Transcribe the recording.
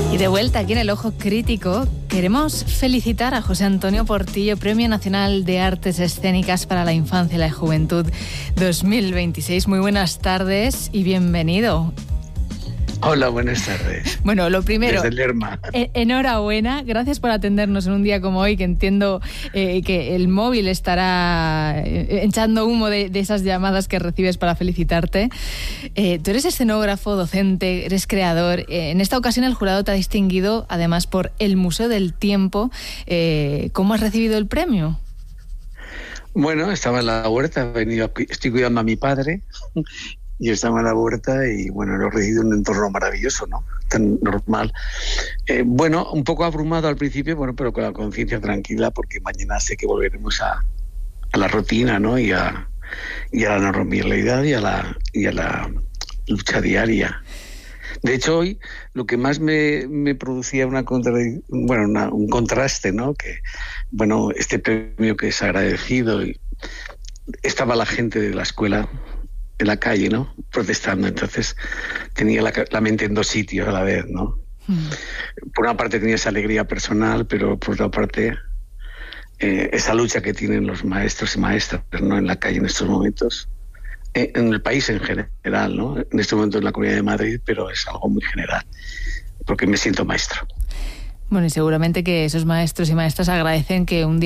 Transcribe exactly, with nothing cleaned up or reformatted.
Y de vuelta aquí en El Ojo Crítico, queremos felicitar a José Antonio Portillo, Premio Nacional de Artes Escénicas para la Infancia y la Juventud dos mil veintiséis. Muy buenas tardes y bienvenido. Hola, buenas tardes. Bueno, lo primero, desde Lerma. En, enhorabuena, gracias por atendernos en un día como hoy, que entiendo eh, que el móvil estará eh, echando humo de, de esas llamadas que recibes para felicitarte. Eh, tú eres escenógrafo, docente, eres creador. Eh, en esta ocasión el jurado te ha distinguido además por el Museo del Tiempo. Eh, ¿Cómo has recibido el premio? Bueno, estaba en la huerta, he venido, estoy cuidando a mi padre. Y estaba en la huerta y, bueno, lo he recibido en un entorno maravilloso, ¿no? Tan normal. Eh, bueno, un poco abrumado al principio, bueno, pero con la conciencia tranquila, porque mañana sé que volveremos a, a la rutina, ¿no? Y a, y a la normalidad y a la, y a la lucha diaria. De hecho, hoy lo que más me, me producía una contra, bueno, una, un contraste, ¿no? Que, bueno, este premio que es agradecido, y estaba la gente de la escuela en la calle, ¿no? Protestando. Entonces tenía la, la mente en dos sitios a la vez, ¿no? Mm. Por una parte tenía esa alegría personal, pero por otra parte eh, esa lucha que tienen los maestros y maestras, ¿no? En la calle en estos momentos, eh, en el país en general, ¿no? En este momento en la Comunidad de Madrid, pero es algo muy general, porque me siento maestro. Bueno, y seguramente que esos maestros y maestras agradecen que un día